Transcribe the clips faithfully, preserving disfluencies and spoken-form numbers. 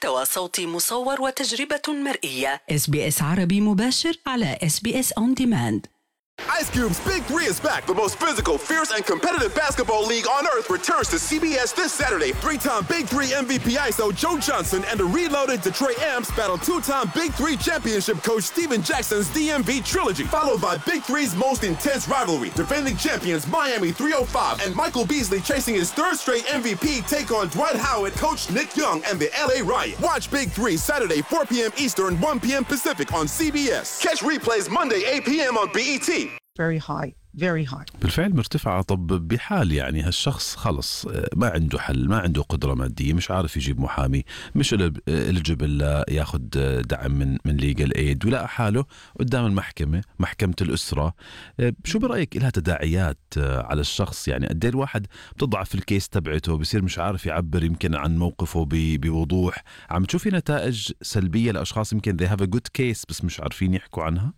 محتوى صوتي مصور وتجربة مرئية. إس بي إس عربي مباشر على إس بي إس On Demand. Ice Cube's Big Three is back. The most physical, fierce, and competitive basketball league on earth returns to C B S this Saturday. Three-time Big Three M V P I S O Joe Johnson and the reloaded Detroit Amps battle two-time Big Three championship coach Steven Jackson's D M V trilogy, followed by Big Three's most intense rivalry. Defending champions Miami three oh five and Michael Beasley chasing his third straight M V P take on Dwight Howard, coach Nick Young, and the L A Riot. Watch Big Three Saturday four p.m. Eastern, one p.m. Pacific on C B S. Catch replays Monday eight p.m. on B E T. very high very high. بالفعل مرتفعة. طب بحال يعني هالشخص خلص ما عنده حل، ما عنده قدرة مادية، مش عارف يجيب محامي، مش eligible ياخد دعم من من legal aid، ولا حاله قدام المحكمة، محكمة الأسرة. شو برأيك إلها تداعيات على الشخص؟ يعني قد ايه الواحد بتضعف الكيس تبعته، بصير مش عارف يعبر يمكن عن موقفه بوضوح، عم تشوفي نتائج سلبية لأشخاص يمكن they have a good case بس مش عارفين يحكوا عنها؟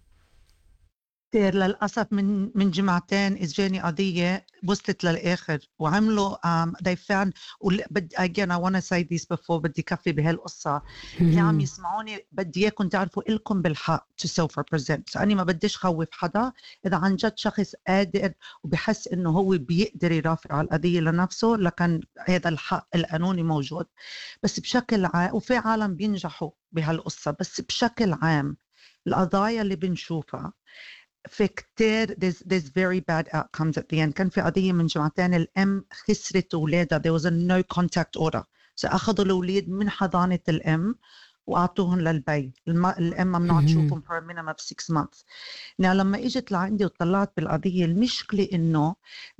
للأسف من من جمعتين إجاني قضية وصلت للآخر وعملوا um, they found وبد again I want to say this before بدي كفي بهالقصة اللي عم يسمعوني، بدي إياكم تعرفوا إلكم بالحق to self represent. أنا ما بديش خوف حدا. إذا عن جد شخص قادر وبحس إنه هو بيقدر يرافع القضية لنفسه لكن هذا الحق القانوني موجود. بس بشكل عام وفي عالم بينجحوا بهالقصة، بس بشكل عام القضايا اللي بنشوفها في كتير there's, there's very bad outcomes at the end. كان في قضية من جمعتين الأم خسرت أولادها. there was a no contact order. سأخذوا الأولاد من حضانة الأم وأعطوهم للبي. الم... الأم ممنوع تشوفهم for a minimum of six months. now لما إجت لعندي وطلعت بالقضية، المشكلة إنه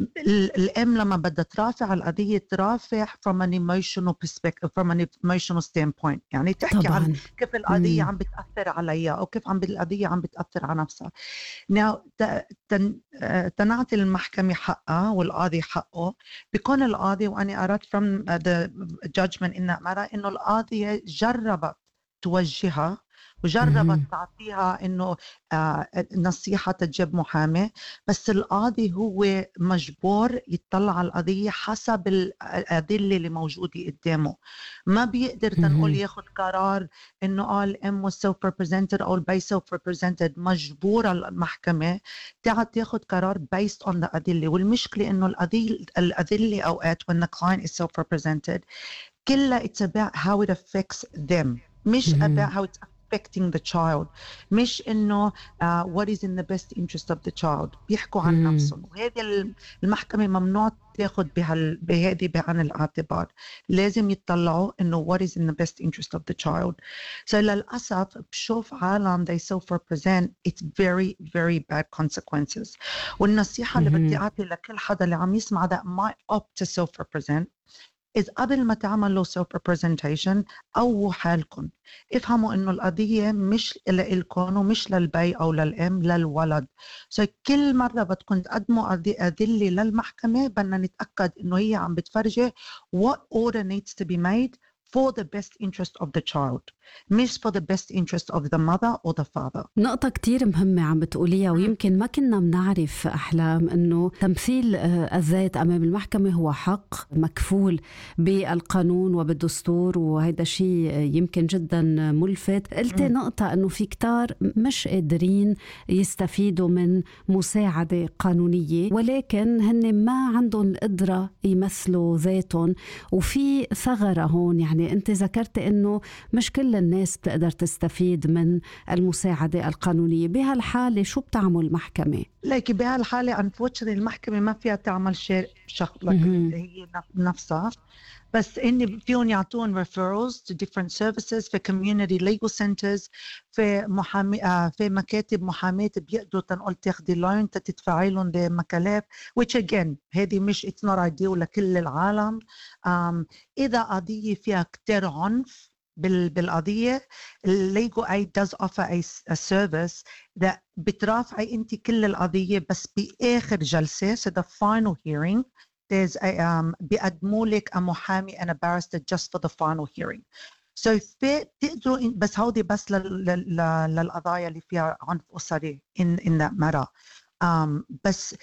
الأم لما بدها ترافع القضية ترافع from an emotional perspective from an emotional standpoint، يعني تحكي طبعاً عن كيف القضية مم. عم بتأثر عليها أو كيف عم القضية عم بتأثر على نفسها. now تن... تنعطي المحكمة حقها والقاضي حقه. بيكون القاضي، وأنا أردت from the judgment إن مرة إنه القاضية جربت توجهها وجربت تعطيها إنه آه نصيحة تجيب محامي، بس القاضي هو مجبور يطلع على القضية حسب الأدلة اللي موجودة قدامه. ما بيقدر تنقول ياخد قرار إنه آه الأم self represented أو البي self represented. مجبورة المحكمة تعطي ياخد قرار based on the أدلة. والمشكلة إنه الأدلة الأدلة أوقات when the client is self represented كلها it's about how it affects them، مش about how it's affecting the child، مش إنه uh, what is in the best interest of the child. بيحكوا عن نفسهم، وهذه المحكمة ممنوع تاخد بهال بهذه بعين الاعتبار. لازم يطلعوا إنه what is in the best interest of the child. so للأسف بشوف عالم they self represent it's very very bad consequences. والنصيحة اللي بدي أعطي لكل حدا اللي عم يسمع that might opt to self represent إذ قبل ما تعملوا self representation أو حالكم افهموا إنه القضية مش لإلكم ومش للبي أو للأم، للولد. so كل مرة بدكم تقدموا أدلة للمحكمة بدنا نتأكد إنه هي عم بتفرجي what order needs to be made for the best interest of the child، مش for the best interest of the mother or the father. نقطة كتير مهمة عم بتقوليها، ويمكن ما كنا بنعرف أحلام إنه تمثيل الذات أمام المحكمة هو حق مكفول بالقانون وبالدستور، وهذا شيء يمكن جدا ملفت. قلت نقطة إنه في كتار مش قادرين يستفيدوا من مساعدة قانونية، ولكن هن ما عندهم القدرة يمثلوا ذاتهم، وفي ثغرة هون. يعني أنت ذكرت إنه مش كل الناس بتقدر تستفيد من المساعدة القانونية. بهالحالة شو بتعمل المحكمة؟ لكن بهالحالة unfortunately المحكمة ما فيها تعمل شيء شغلة هي نفسها، بس إني فيهم يعطون referrals to different services في community legal centers، في محامي آه في مكاتب محاماة بيقدروا تنقل تاخدي لاين تدفعي لهم بمكاليف which again هذه مش it's not ideal لكل العالم. um, إذا قضية فيها كتير عنف بالقضية legal aid does offer a, a service that بترافعي انت كل القضية بس بآخر جلسة so the final hearing there's a um, بيقدموا لك محامي and a barrister just for the final hearing. so في تقدروا بس هودي بس لل, لل, للقضايا اللي فيها عنف أسري in, in that matter. um, بس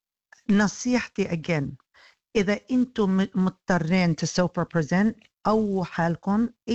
نصيحتي again إذا أنتم مضطرين to self represent أو حالكم